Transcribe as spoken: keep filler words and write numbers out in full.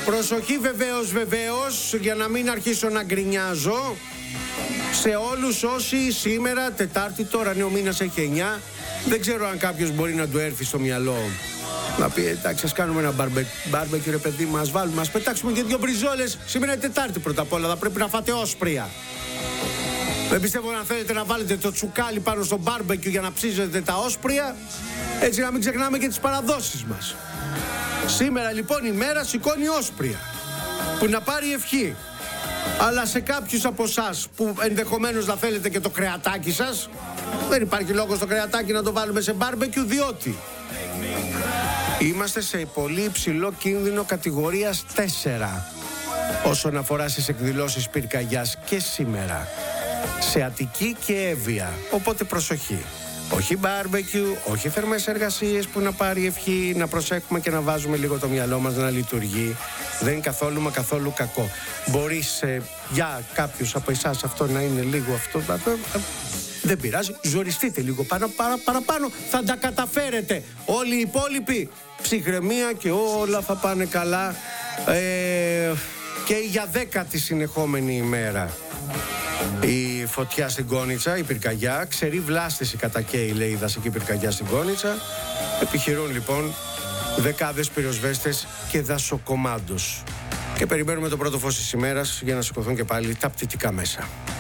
Προσοχή βεβαίως, βεβαίως, για να μην αρχίσω να γκρινιάζω, σε όλους όσοι σήμερα, Τετάρτη, τώρα νέο μήνας έχει εννιά, δεν ξέρω αν κάποιος μπορεί να του έρθει στο μυαλό να πει εντάξει, ας κάνουμε ένα μπάρμπεκι ρε παιδί μας, βάλουμε, ας πετάξουμε και δύο μπριζόλες. Σήμερα είναι Τετάρτη πρώτα απ' όλα, θα πρέπει να φάτε όσπρια. Δεν πιστεύω να θέλετε να βάλετε το τσουκάλι πάνω στο μπάρμπεκι για να ψίζετε τα όσπρια, έτσι να μην ξεχνάμε και τις παραδόσεις μας. Σήμερα λοιπόν η μέρα σηκώνει όσπρια, που να πάρει ευχή. Αλλά σε κάποιους από εσάς που ενδεχομένως να θέλετε και το κρεατάκι σας, δεν υπάρχει λόγος το κρεατάκι να το βάλουμε σε μπάρμπεκιου, διότι είμαστε σε πολύ υψηλό κίνδυνο κατηγορίας τέσσερα όσον αφορά στις εκδηλώσεις πυρκαγιάς και σήμερα, σε Αττική και Εύβοια. Οπότε προσοχή. Όχι μπάρμπεκιου, όχι θερμές εργασίες που να πάρει ευχή, να προσέχουμε και να βάζουμε λίγο το μυαλό μας να λειτουργεί. Δεν είναι καθόλου μα καθόλου κακό. Μπορεί ε, για κάποιους από εσάς αυτό να είναι λίγο αυτό, δεν πειράζει, ζοριστείτε λίγο παρα, παρα, παραπάνω, θα τα καταφέρετε. Όλοι οι υπόλοιποι, ψυχραιμία και όλα θα πάνε καλά. Ε, και για δέκατη συνεχόμενη ημέρα η φωτιά στην Κόνιτσα, η πυρκαγιά, ξερή βλάστηση κατά καίει, λέει η δασική πυρκαγιά στην Κόνιτσα. Επιχειρούν λοιπόν δεκάδες πυροσβέστες και δασοκομάντους. Και περιμένουμε το πρώτο φως της ημέρας για να σηκωθούν και πάλι τα πτυτικά μέσα.